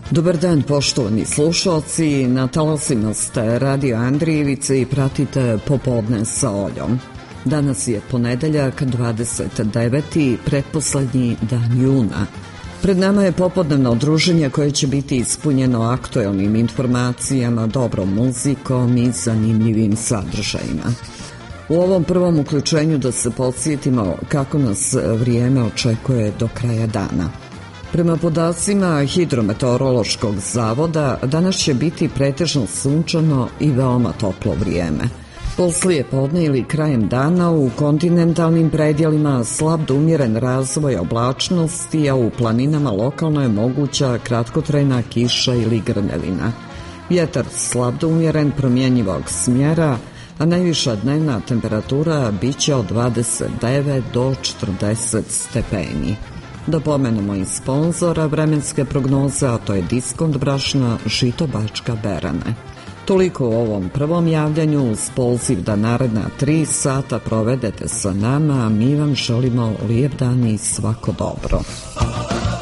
Dobar dan, poštovani slušalci, na talasima ste Radio Andrijevice i pratite Popodne sa Oljom. Danas je ponedeljak, 29. pretposlednji dan juna. Pred nama je popodnevno druženje koje će biti ispunjeno aktuelnim informacijama, dobrom muzikom i zanimljivim sadržajima. U ovom prvom uključenju da se podsjetimo kako nas vrijeme očekuje do kraja dana. Prema podacima Hidrometeorološkog zavoda, danas će biti pretežno sunčano i veoma toplo vrijeme. Poslije podne ili krajem dana u kontinentalnim predjelima slab do umjeren razvoj oblačnosti, a u planinama lokalno je moguća kratkotrajna kiša ili grmljavina. Vjetar slab do umjeren promjenjivog smjera, a najviša dnevna temperatura biće od 29 do 40 stepeni. Da pomenemo i sponzora vremenske prognoze, a to je Diskont brašna Žito Bačka Berane. Toliko u ovom prvom javljanju, uz poziv da naredna 3 sata provedete sa nama, a mi vam želimo lijep dan i svako dobro.